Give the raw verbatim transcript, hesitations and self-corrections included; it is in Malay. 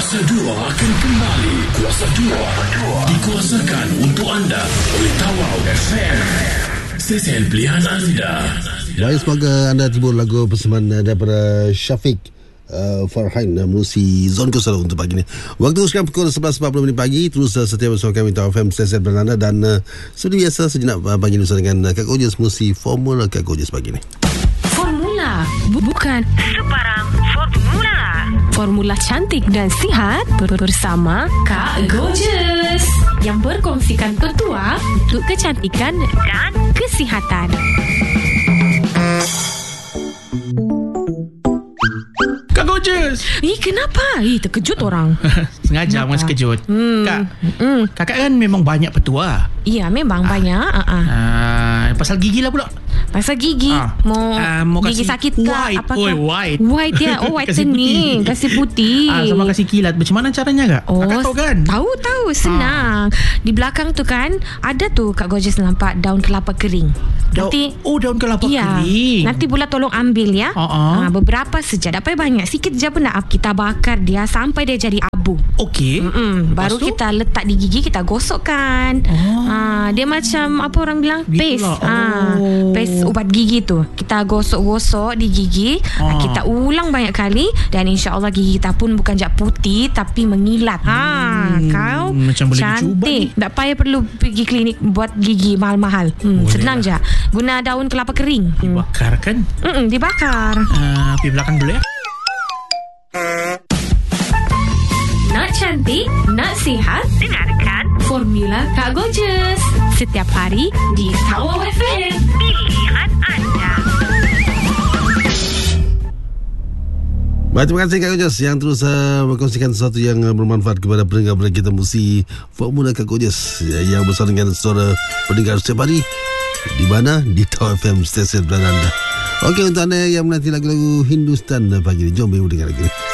Kuasa dua akan kembali. Kuasa dua dikuasakan untuk anda oleh Tawau F M, stesen pilihan anda. Baik, semoga anda timbul lagu persembahan daripada Syafiq uh, Farhan menerusi Zon Kusala untuk pagi ni. Waktu sekarang pukul sebelas empat puluh minit pagi. Terus uh, setia bersama kami Tawau F M, stesen pilihan anda. Dan uh, seperti biasa, sejenak uh, pagi ni bersama dengan uh, Kak Gorgeous menerusi Formula Kak Gorgeous pagi ni. Formula bukan sebarang formula. Formula cantik dan sihat bersama Kak Gorgeous yang berkongsikan petua untuk kecantikan dan kesihatan. Kak Gorgeous. Eh, kenapa? Eh, terkejut orang. Sengaja mas kejut. Hmm. Kak, hmm. kakak kan memang banyak petua. Ya, memang ah. banyak. Uh-uh. Uh, pasal gigi lah pula. Pasal gigi ah. Mau, uh, mau gigi sakit ke? White. Apakah? Oi, white. White ya. Oh, whitening. Kasih putih. Ah, sama kasih kilat. Macam mana caranya kak? Oh, kakak tahu kan? Tahu tahu senang. Ah. Di belakang tu kan ada tu Kak Gorgeous nampak daun kelapa kering. Da- nanti oh daun kelapa iya, kering. Nanti Bula tolong ambil ya. Uh-uh. Ah, beberapa saja. Tak payah banyak. Sikit je pun dah. Kita bakar dia sampai dia jadi abu. Okey. Baru tu? Kita letak di gigi, kita gosokkan. Oh. Ah, dia macam apa orang bilang? Paste. Oh. Ah, paste ubat gigi tu. Kita gosok-gosok di gigi. Ah. Kita ulang banyak kali dan insya-Allah gigi kita pun bukan jak putih tapi mengilat. Ha, hmm, kau macam boleh cantik. Tak payah perlu pergi klinik buat gigi mahal-mahal. Hmm, senang je. Guna daun kelapa kering. Dibakar kan? Hmm, dibakar. Uh, pergi belakang dulu ya. Nak cantik, nak sihat, dengarkan Formula Kak Gorgeous setiap hari di Tawau F M, pilihan anda. Baik, terima kasih Kak Gorgeous yang terus uh, berkongsikan sesuatu yang uh, bermanfaat kepada pendengar-pendengar kita musi Formula Kak Gorgeous yang bersama dengan suara pendengar setiap hari. Di mana? Di Tawau F M, stesen pilihan anda. Okey, untuk anda yang menanti lagu-lagu Hindustan pagi ini, jom berdengar lagi.